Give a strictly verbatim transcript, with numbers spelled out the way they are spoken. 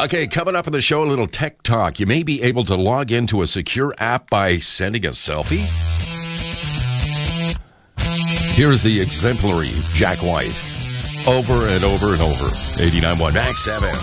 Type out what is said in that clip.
Okay, coming up in the show, a little tech talk. You may be able to log into a secure app by sending a selfie. Here's the exemplary Jack White. Over and over and over. eighty-nine point one Max F M.